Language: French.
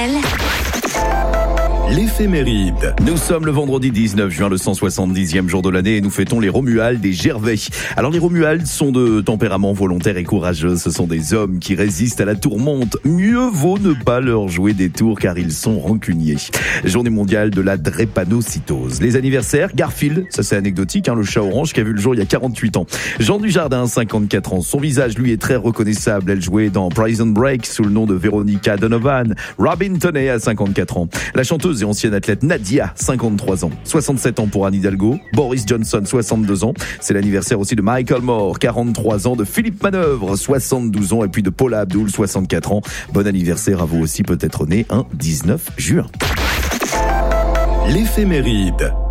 L'éphéméride. Nous sommes le vendredi 19 juin, le 170e jour de l'année et nous fêtons les Romualdes et Gervais. Alors les Romualdes sont de tempérament volontaire et courageux. Ce sont des hommes qui résistent à la tourmente. Mieux vaut ne pas leur jouer des tours car ils sont rancuniers. Journée mondiale de la drépanocytose. Les anniversaires, Garfield, ça c'est anecdotique, le chat orange qui a vu le jour il y a 48 ans. Jean Dujardin, 54 ans. Son visage, lui, est très reconnaissable. Elle jouait dans Prison Break sous le nom de Veronica Donovan. Robin Tunney a 54 ans. La chanteuse et ancienne athlète Nadia, 53 ans. 67 ans pour Anne Hidalgo. Boris Johnson, 62 ans. C'est l'anniversaire aussi de Michael Moore, 43 ans. De Philippe Manœuvre, 72 ans. Et puis de Paula Abdul, 64 ans. Bon anniversaire à vous aussi, peut-être né un 19 juin. L'éphéméride.